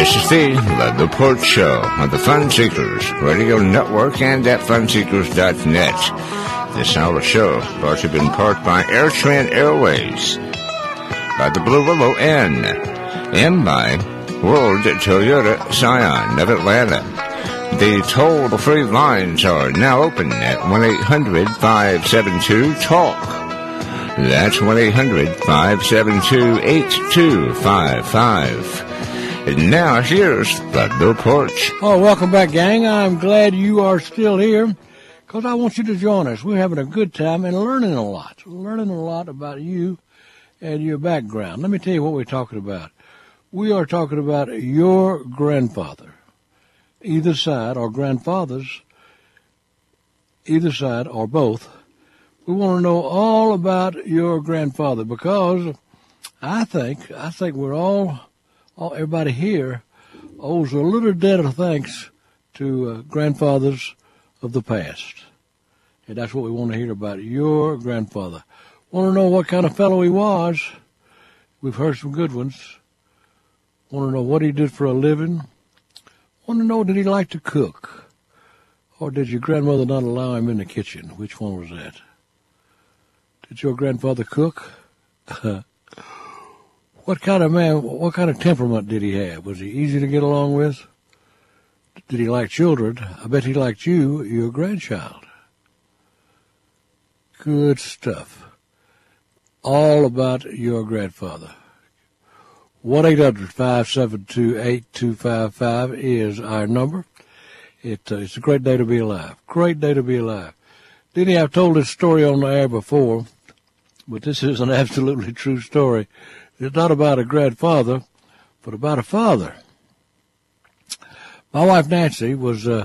This is the Let the Porch Show on the Fun Seekers Radio Network and at funseekers.net. This hour show brought to you in part by AirTran Airways, by the Blue Willow Inn, and by World Toyota Scion of Atlanta. The toll-free lines are now open at 1-800-572-TALK. That's 1-800-572-8255. And now, here's the Porch. Oh, welcome back, gang. I'm glad you are still here because I want you to join us. We're having a good time and learning a lot about you and your background. Let me tell you what we're talking about. We are talking about your grandfather, either side, or grandfathers, either side, or both. We want to know all about your grandfather because I think we're all everybody here owes a little debt of thanks to grandfathers of the past. And that's what we want to hear about your grandfather. Want to know what kind of fellow he was? We've heard some good ones. Want to know what he did for a living? Want to know, did he like to cook? Or did your grandmother not allow him in the kitchen? Which one was that? Did your grandfather cook? What kind of man, what kind of temperament did he have? Was he easy to get along with? Did he like children? I bet he liked you, your grandchild. Good stuff. All about your grandfather. 1-800-572-8255 is our number. It's a great day to be alive. Great day to be alive. Denny, I've told this story on the air before, but this is an absolutely true story. It's not about a grandfather, but about a father. My wife Nancy was